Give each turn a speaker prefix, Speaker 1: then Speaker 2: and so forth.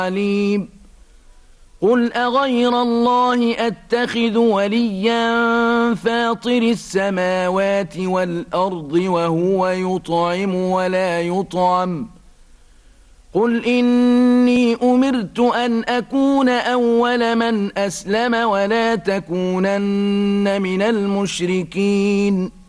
Speaker 1: عليم قل أغير الله أتخذ وليا فاطر السماوات والأرض وهو يطعم ولا يطعم قل إني أمرت أن أكون أول من أسلم ولا تكونن من المشركين